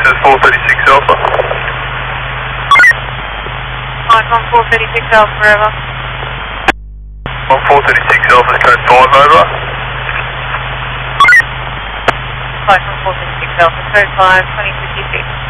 says 436 Alpha. Flight 1436 Alpha forever. 1436 Alpha, code 5 over. Flight 1436 Alpha, code 5, 2056.